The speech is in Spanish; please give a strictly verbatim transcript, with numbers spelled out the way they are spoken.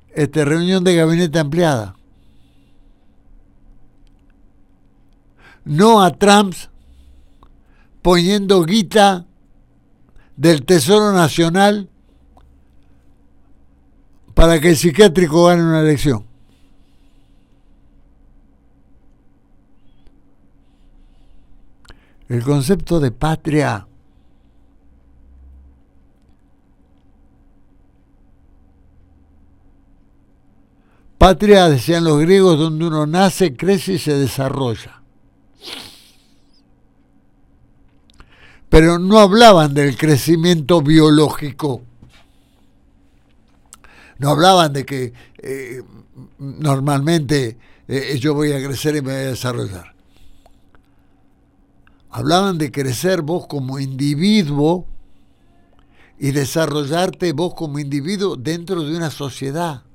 este, reunión de gabinete ampliada. No a Trump poniendo guita del Tesoro Nacional para que el psiquiátrico gane una elección. El concepto de patria patria, decían los griegos, donde uno nace, crece y se desarrolla. Pero no hablaban del crecimiento biológico. No hablaban de que eh, normalmente eh, yo voy a crecer y me voy a desarrollar. Hablaban de crecer vos como individuo y desarrollarte vos como individuo dentro de una sociedad.